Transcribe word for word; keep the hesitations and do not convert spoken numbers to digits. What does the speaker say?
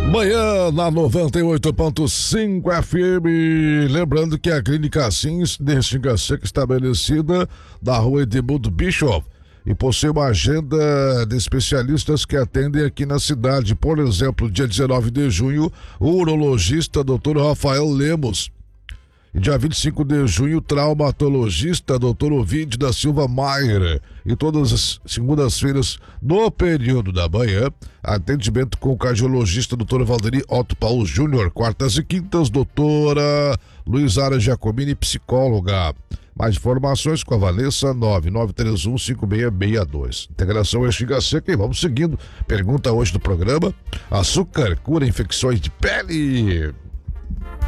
Manhã na noventa e oito ponto cinco F M. Lembrando que a Clínica Sims de Restinga Seca estabelecida na rua Edmundo Bishop e possui uma agenda de especialistas que atendem aqui na cidade. Por exemplo, dia dezenove de junho, o urologista doutor Rafael Lemos. E dia vinte e cinco de junho, o traumatologista doutor Ovidio da Silva Maier. E todas as segundas-feiras, no período da manhã, atendimento com o cardiologista doutor Valderi Otto Paulo Júnior. Quartas e quintas, doutora Luizara Giacomini, psicóloga. Mais informações com a Vanessa, nove nove três um cinco seis seis dois. Integração Restinga Seca. E vamos seguindo. Pergunta hoje do programa: açúcar cura infecções de pele?